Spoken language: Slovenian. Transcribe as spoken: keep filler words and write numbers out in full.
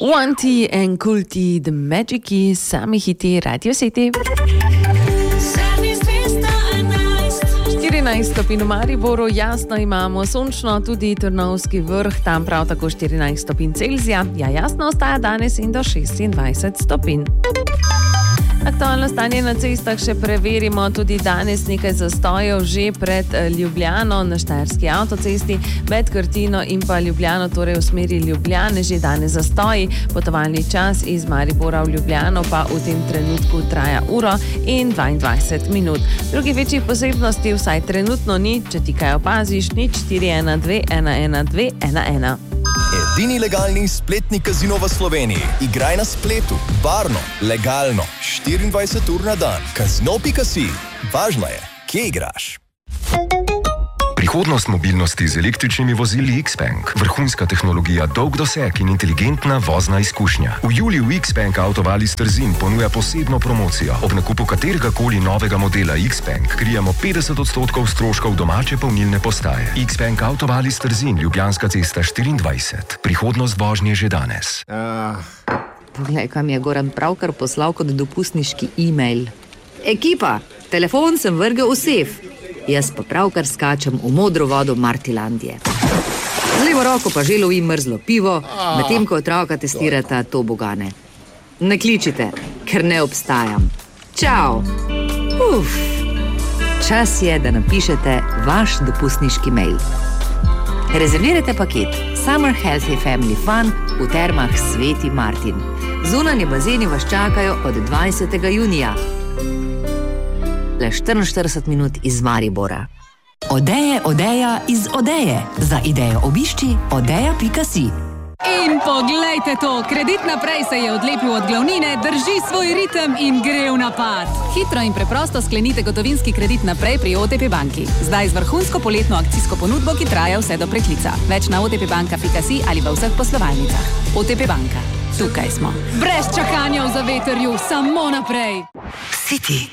One T and Cool T, The Magic Key, sami hiti Radio City. štirinajst stopinj v Mariboru, jasno imamo, sončno, tudi Trnovski vrh, tam prav tako štirinajst stopinj Celzija. Ja, jasno ostaja danes in do šestindvajset stopinj. Aktualno stanje na cestah še preverimo, tudi danes nekaj zastojev že pred Ljubljano na Štajerski avtocesti, med Krtino in pa Ljubljano, torej v smeri Ljubljane, že danes zastoji. Potovalni čas iz Maribora v Ljubljano pa v tem trenutku traja uro in dvaindvajset minut. Drugi večjih posebnosti vsaj trenutno ni, če ti kaj opaziš, nič štiri ena dve ena ena dve ena ena. Edini legalni spletni kazino v Sloveniji. Igraj na spletu, varno, legalno, štiriindvajset ur na dan. Kazino pika si. Važno je, kje igraš. Prihodnost mobilnosti z električnimi vozili Xpeng. Vrhunska tehnologija, dolg doseg in inteligentna vozna izkušnja. V juliju Xpeng Autovalis Trzin ponuja posebno promocijo. Ob nakupu katerega koli novega modela Xpeng krijemo petdeset odstotkov stroškov domače polnilne postaje. Xpeng Autovalis Trzin, Ljubljanska cesta štiriindvajset. Prihodnost vožnje že danes. Uh. Poglej, kam je Goran pravkar poslal kot dopustniški e-mail. Ekipa, telefon sem vrgel v sef. Jaz pa pravkar skačem v modro vodo Martilandije. Z levo roko pa že lovim mrzlo pivo, medtem ko otroka testirata tobogane. Ne kličite, ker ne obstajam. Čau! Uf. Čas je, da napišete vaš dopustniški mail. Rezervirajte paket Summer Healthy Family Fun v termah Sveti Martin. Zunanji bazeni vas čakajo od dvajsetega junija. Le štiriinštirideset minut iz Maribora. Odeje, odeja iz Odeje. Za idejo obišči odeja pika si. In poglejte to, kredit naprej se je odlepil od glavnine, drži svoj ritem in gre v napad. Hitro in preprosto sklenite gotovinski kredit naprej pri O T P banki. Zdaj z vrhunsko poletno akcijsko ponudbo, ki traja vse do preklica. Več na otpbanka pika si ali v vseh poslovalnicah. O T P banka. Tukaj smo. Brez čakanja v zavetrju, samo naprej. City.